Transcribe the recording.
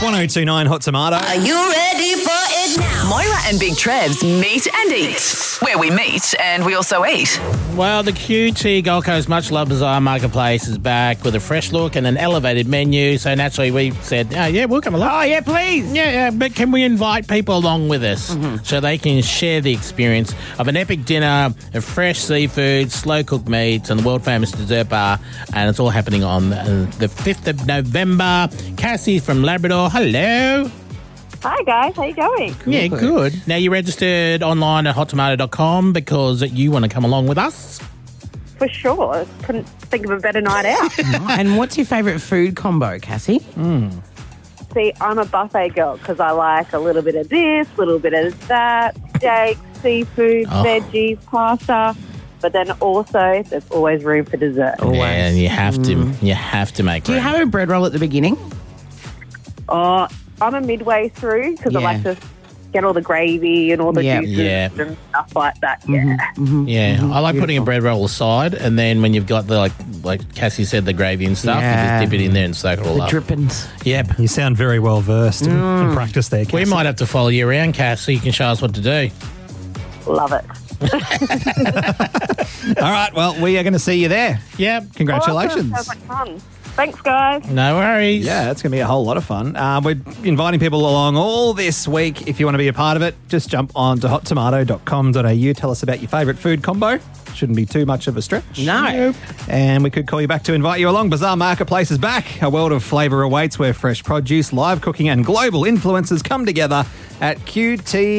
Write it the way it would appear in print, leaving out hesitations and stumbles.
1029 Hot Tomato. Are you ready for it now? Moira and Big Trev's Meet and Eat, where we meet and we also eat. Well, the QT Gold Coast Much Loved Bazaar Marketplace is back with a fresh look and an elevated menu. So naturally we said, oh, yeah, we'll come along. Oh, yeah, please. Yeah, but can we invite people along with us so they can share the experience of an epic dinner of fresh seafood, slow-cooked meats and the world-famous dessert bar, and it's all happening on the 5th of November. Cassie from Labrador, hello. Hi guys, how you going? Yeah, good. Now, you registered online at hottomato.com because you want to come along with us? For sure. Couldn't think of a better night out. And what's your favourite food combo, Cassie? See, I'm a buffet girl because I like a little bit of this, a little bit of that, steak, seafood, veggies, pasta. But then also, there's always room for dessert. Yeah, you have to make Do you have a bread roll at the beginning? Oh, I'm a midway through because I like to get all the gravy and all the juices and stuff like that. Yeah, I like putting a bread roll aside, and then when you've got the like Cassie said, the gravy and stuff, you just dip it in there and soak it all The up. drippings. Yep. You sound very well versed in practice there, Cassie. We might have to follow you around, Cass, so you can show us what to do. Love it. All right, well, we are going to see you there. Yep. Congratulations. Awesome. Sounds like fun. Thanks, guys. No worries. Yeah, it's going to be a whole lot of fun. We're inviting people along all this week. If you want to be a part of it, just jump on to hottomato.com.au. Tell us about your favourite food combo. Shouldn't be too much of a stretch. No. And we could call you back to invite you along. Bazaar Marketplace is back. A world of flavour awaits where fresh produce, live cooking and global influencers come together at QT